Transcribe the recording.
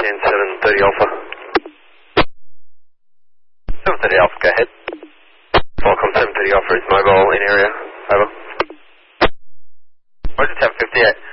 maintain 730 Alpha. 730 Alpha, go ahead. Welcome 730 Alpha is mobile in area. Over. Roger, 1058.